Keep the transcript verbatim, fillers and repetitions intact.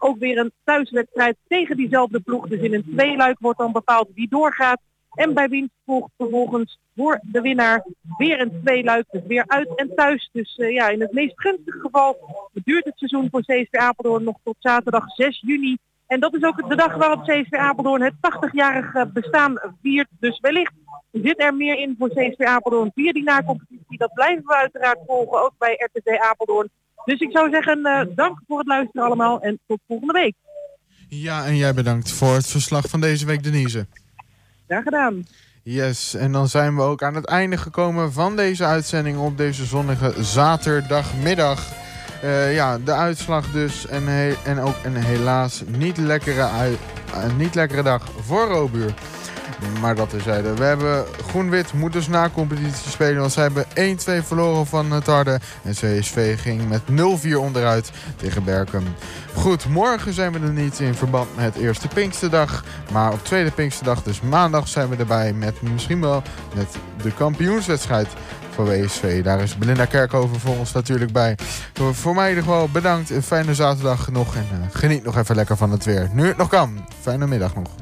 ook weer een thuiswedstrijd tegen diezelfde ploeg. Dus in een tweeluik wordt dan bepaald wie doorgaat. En bij winst volgt vervolgens voor de winnaar weer een tweeluik. Dus weer uit en thuis. Dus uh, ja, in het meest gunstige geval duurt het seizoen voor C S V Apeldoorn nog tot zaterdag zes juni. En dat is ook de dag waarop C S V Apeldoorn het tachtigjarige bestaan viert. Dus wellicht zit er meer in voor C S V Apeldoorn via die nacompetitie. Dat blijven we uiteraard volgen, ook bij R T V Apeldoorn. Dus ik zou zeggen, uh, dank voor het luisteren allemaal en tot volgende week. Ja, en jij bedankt voor het verslag van deze week, Denise. Graag gedaan. Yes, en dan zijn we ook aan het einde gekomen van deze uitzending op deze zonnige zaterdagmiddag. Uh, ja, de uitslag dus en, he- en ook een helaas niet lekkere, ui- uh, niet lekkere dag voor Robuur. Maar dat terzijde. We hebben Groen-Wit moeten dus na competitie spelen. Want zij hebben één twee verloren van het Harde. En C S V ging met nul vier onderuit tegen Berkum. Goed, morgen zijn we er niet in verband met eerste Pinksterdag. Maar op tweede Pinksterdag, dus maandag, zijn we erbij met misschien wel met de kampioenswedstrijd van W S V. Daar is Belinda Kerkhoven voor ons natuurlijk bij. Voor mij in ieder geval bedankt. Een fijne zaterdag nog. En uh, geniet nog even lekker van het weer. Nu het nog kan. Fijne middag nog.